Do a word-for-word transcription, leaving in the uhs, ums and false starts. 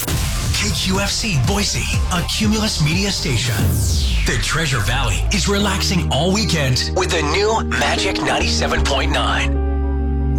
K Q F C Boise, a Cumulus Media station. The Treasure Valley is relaxing all weekend with the new Magic ninety-seven point nine.